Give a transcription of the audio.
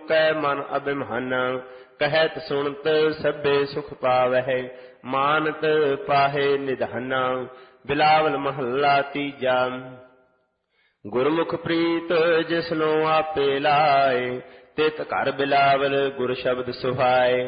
ਕੈ ਮਨ ਅਭਿਮਾਨ। ਕਹਿਤ ਸੁਣਤ ਸਭੇ ਸੁਖ ਪਾਵਹਿ, ਮਾਨਤ ਪਾਹੇ ਨਿਧਾਨ। ਬਿਲਾਵਲ ਮਹੱਲਾ ਤੀਜਾ। ਗੁਰਮੁਖ ਪ੍ਰੀਤ ਜਿਸਨੂੰ ਆਪੇ ਲਾਏ, ਤਿਤ ਘਰ ਬਿਲਾਵਲ ਗੁਰ ਸ਼ਬਦ ਸੁਹਾਏ।